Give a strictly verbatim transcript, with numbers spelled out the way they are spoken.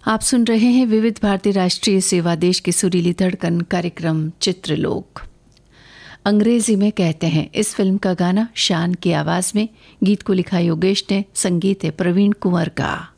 आप सुन रहे हैं विविध भारती राष्ट्रीय सेवा देश की सुरीली धड़कन कार्यक्रम चित्रलोक। अंग्रेजी में कहते हैं इस फिल्म का गाना शान की आवाज में, गीत को लिखा योगेश ने, संगीत है प्रवीण कुंवर का।